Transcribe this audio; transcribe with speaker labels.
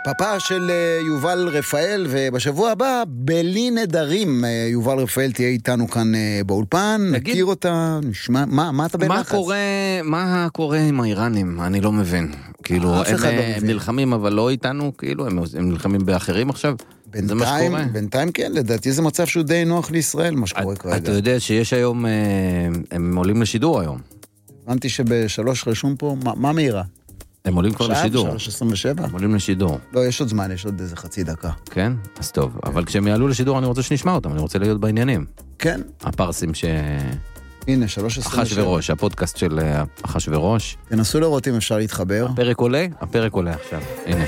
Speaker 1: פאפה של יובל רפאל, ובשבוע הבא בלי נדרים יובל רפאל תהיה איתנו כאן באולפן, נכיר אותה, נשמע, מה אתה בלחץ?
Speaker 2: מה קורה עם האיראנים? אני לא מבין. כאילו, הם נלחמים אבל לא איתנו, כאילו, הם נלחמים באחרים עכשיו?
Speaker 1: בינתיים כן, לדעתי זה מצב שהוא די נוח לישראל, מה שקורה כרגע.
Speaker 2: אתה יודע שיש היום, הם עולים לשידור היום.
Speaker 1: הבנתי שבשלוש רשום פה, מה מהירה?
Speaker 2: הם עולים כבר לשידור.
Speaker 1: 3:27?
Speaker 2: הם עולים לשידור.
Speaker 1: לא, יש עוד זמן, יש עוד איזה חצי דקה.
Speaker 2: כן? אז טוב. אבל כשהם יעלו לשידור אני רוצה שנשמע אותם, אני רוצה להיות בעניינים.
Speaker 1: כן.
Speaker 2: הפרסים
Speaker 1: הנה, 3:27.
Speaker 2: אחשוורוש, הפודקאסט של אחשוורוש.
Speaker 1: תנסו לראות אם אפשר להתחבר.
Speaker 2: הפרק עולה עכשיו. הנה.